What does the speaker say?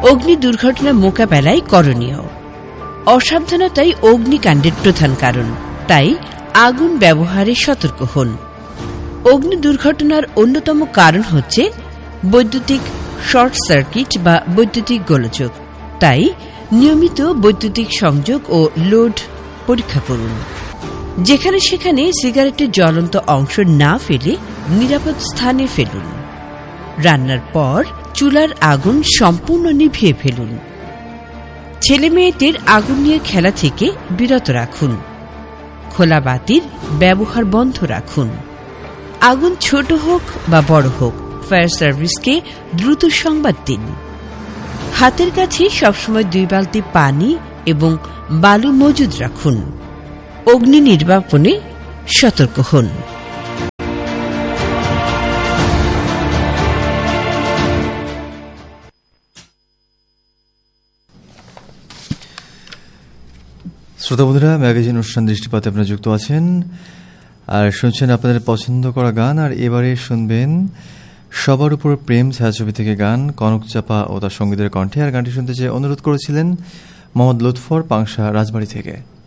অগ্নি দুর্ঘটনা মোকাবেলায় করণীয়। অসাবধানতাই অগ্নিকাণ্ডের প্রধান কারণ, তাই আগুন ব্যবহারে সতর্ক হন। অগ্নি দুর্ঘটনার অন্যতম কারণ হচ্ছে বৈদ্যুতিক শর্ট সার্কিট বা বৈদ্যুতিক গোলযোগ, তাই নিয়মিত বৈদ্যুতিক সংযোগ ও লোড পরীক্ষা করুন। যেখানে সেখানে সিগারেটের জ্বলন্ত অংশ না ফেলে নিরাপদ স্থানে ফেলুন। রান্নার পর চুলার আগুন সম্পূর্ণ নিভিয়ে ফেলুন। ছেলে মেয়েদের আগুন নিয়ে খেলা থেকে বিরত রাখুন। খোলা বাতির ব্যবহার বন্ধ রাখুন। আগুন ছোট হোক বা বড় হোক, ফায়ার সার্ভিসকে দ্রুত সংবাদ দিন। হাতের কাছে সবসময় 2 বালতি পানি এবং বালু মজুদ রাখুন। অগ্নি নির্বাপনে সতর্ক হন। শ্রোতা বন্ধুরা, ম্যাগাজিন অনুষ্ঠান দৃষ্টিপাতে আপনারা যুক্ত আছেন আর শুনছেন আপনাদের পছন্দ করা গান। আর এবারে শুনবেন সবার উপর প্রেম ছায়াছবি থেকে গান, কনক চাপা ও তার সঙ্গীদের কণ্ঠে। আর গানটি শুনতে চেয়ে অনুরোধ করেছিলেন মোহাম্মদ লুৎফর, পাংশা রাজবাড়ী থেকে।